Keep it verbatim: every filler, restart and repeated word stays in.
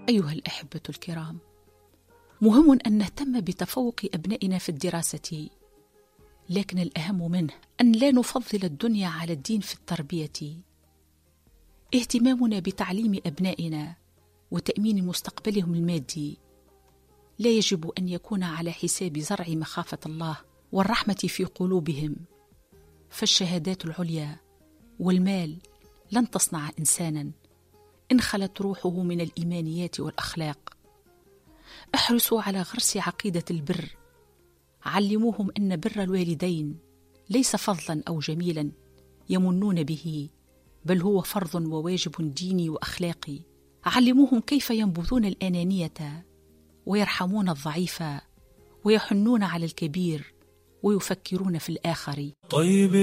أيها الأحبة الكرام، مهم أن نهتم بتفوق أبنائنا في الدراسة، لكن الأهم منه أن لا نفضل الدنيا على الدين في التربية. اهتمامنا بتعليم أبنائنا وتأمين مستقبلهم المادي لا يجب أن يكون على حساب زرع مخافة الله والرحمة في قلوبهم، فالشهادات العليا والمال لن تصنع إنسانا إن خلت روحه من الإيمانيات والأخلاق. احرصوا على غرس عقيدة البر، علموهم أن بر الوالدين ليس فضلا أو جميلا يمنون به، بل هو فرض وواجب ديني وأخلاقي. علموهم كيف ينبذون الأنانية ويرحمون الضعيف ويحنون على الكبير ويفكرون في الآخر. طيب